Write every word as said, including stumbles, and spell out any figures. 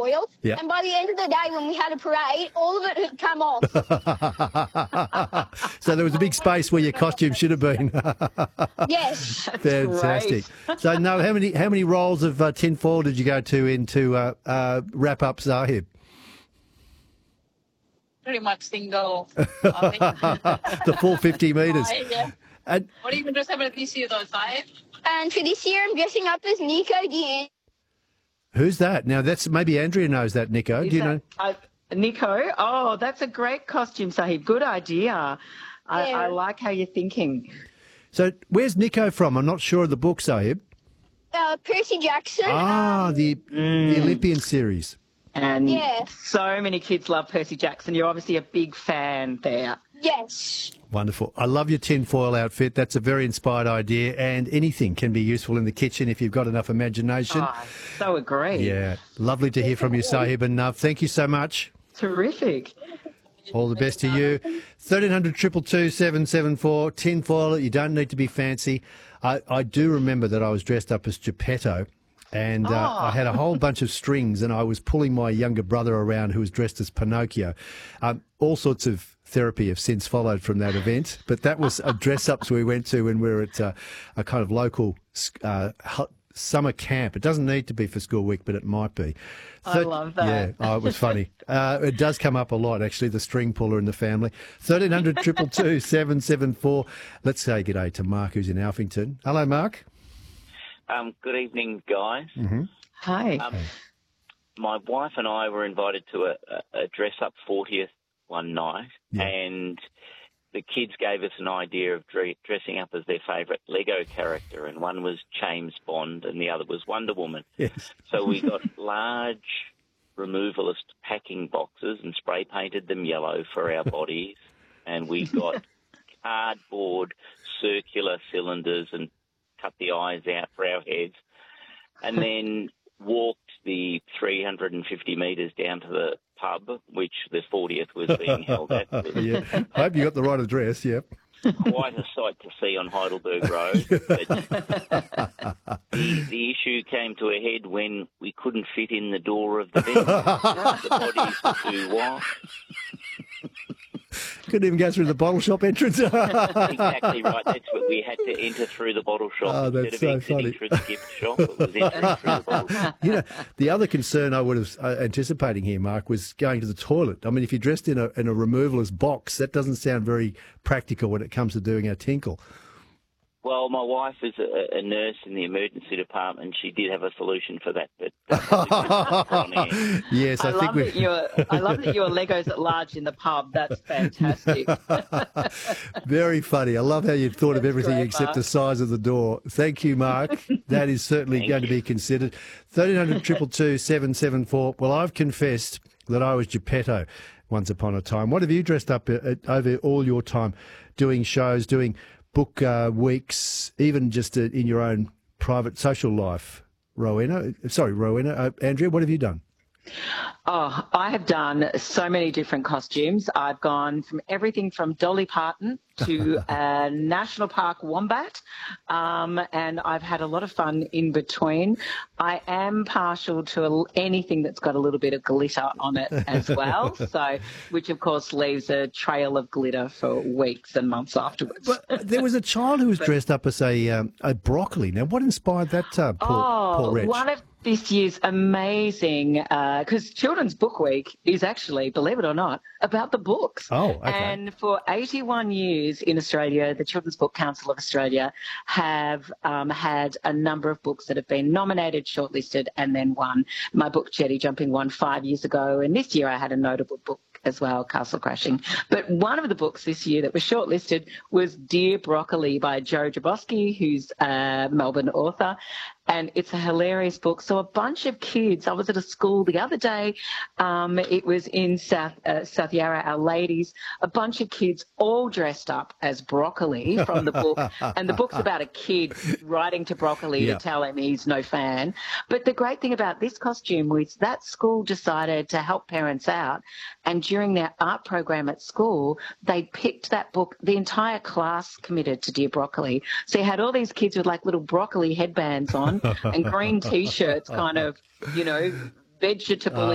foil. Yeah. And by the end of the day, when we had a parade, all of it had come off. So there was a big space where your costume should have been. Yes. Fantastic. So, no, how many how many rolls of uh, tinfoil did you go to into uh, uh, wrap up Zahib? Pretty much single. I think. The full fifty metres. Right, yeah. And What are you going to dress up as this year, though, Saeed? And for this year, I'm dressing up as Nico Dean. who's that? Now, that's maybe Andrea knows that, Nico. Is Do you that- know? uh, Nico? Oh, that's a great costume, Sahib. Good idea. I, Yeah. I like how you're thinking. So, where's Nico from? I'm not sure of the book, Zahib. Uh, Percy Jackson. Ah, the, the Olympian series. And Yeah. so many kids love Percy Jackson. You're obviously a big fan there. Yes. Wonderful. I love your tinfoil outfit. That's a very inspired idea, and anything can be useful in the kitchen if you've got enough imagination. Oh, so agree. Yeah, lovely to hear from you, Sahib and Nav. Thank you so much. Terrific. All the best to you. thirteen hundred, two two two, seven seven four, tinfoil. You don't need to be fancy. I, I do remember that I was dressed up as Geppetto, and uh, I had a whole bunch of strings, and I was pulling my younger brother around who was dressed as Pinocchio. Um, all sorts of therapy have since followed from that event, but that was a dress-ups we went to when we were at uh, a kind of local uh, hu- summer camp. It doesn't need to be for school week, but it might be. I love that. Yeah, oh, it was funny. Uh, it does come up a lot, actually, the string puller in the family. thirteen hundred, two two two, seven seven four. Let's say g'day to Mark, who's in Alphington. Hello, Mark. Um, good evening, guys. Mm-hmm. Hi. Um, my wife and I were invited to a, a, a dress-up fortieth one night, Yeah. and the kids gave us an idea of dre- dressing up as their favourite Lego character, and one was James Bond and the other was Wonder Woman. Yes. So we got large removalist packing boxes and spray painted them yellow for our bodies, and we got cardboard circular cylinders and cut the eyes out for our heads, and then walked the three hundred fifty metres down to the pub, which the fortieth was being held at. It was Yeah. I hope you got the right address, yeah. quite a sight to see on Heidelberg Road. But the, the issue came to a head when we couldn't fit in the door of the venue. The bodies were too wide. Couldn't even go through the bottle shop entrance. Exactly right. That's what we had to enter through the bottle shop. Oh, that's Instead so of exiting funny. through the gift shop, it was entering through the bottle shop. You know, the other concern I would have uh, anticipating here, Mark, was going to the toilet. I mean, if you're dressed in a in a removalist box, that doesn't sound very practical when it comes to doing our tinkle. Well, my wife is a, a nurse in the emergency department. She did have a solution for that, but uh, Yes, I, I, think love we. that you're. I love that you're Legos at large in the pub. That's fantastic. Very funny. I love how you thought of That's everything great, except Mark. the size of the door. Thank you, Mark. That is certainly Thank going to you. be considered. thirteen hundred, two two two, seven seven four. Well, I've confessed that I was Geppetto once upon a time. What have you dressed up uh, uh, over all your time doing shows, doing book uh, weeks, even just uh, in your own private social life? Rowena, sorry, Rowena, uh, Andrea, what have you done? Oh, I have done so many different costumes. I've gone from everything from Dolly Parton to a National Park wombat, um, and I've had a lot of fun in between. I am partial to a, anything that's got a little bit of glitter on it as well, so which of course leaves a trail of glitter for weeks and months afterwards. But there was a child who was dressed up as a um, a broccoli. Now, what inspired that uh, poor, oh, poor wretch? one of this year's amazing, because Children's Book Week is actually, believe it or not, about the books. Oh, okay. And for eighty-one years in Australia, the Children's Book Council of Australia have um, had a number of books that have been nominated, shortlisted, and then won. My book, Jetty Jumping, won five years ago, and this year I had a notable book as well, Castle Crashing. But one of the books this year that was shortlisted was Dear Broccoli by Joe Jaboski, who's a Melbourne author. And it's a hilarious book. So a bunch of kids, I was at a school the other day, um, it was in South uh, South Yarra, Our Ladies, a bunch of kids all dressed up as broccoli from the book. And the book's about a kid writing to broccoli Yeah. to tell him he's no fan. But the great thing about this costume was that school decided to help parents out. And during their art program at school, they picked that book. The entire class committed to Dear Broccoli. So you had all these kids with like little broccoli headbands on and green T-shirts, kind of, you know, vegetable